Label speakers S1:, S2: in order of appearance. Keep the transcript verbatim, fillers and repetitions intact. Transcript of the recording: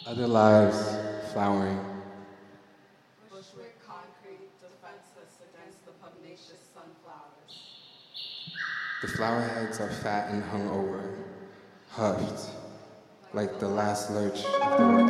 S1: Other lives flowering.
S2: Bushwick concrete defenseless against the pugnacious sunflowers.
S1: The flower heads are fat and hung over, huffed, like the last lurch of the working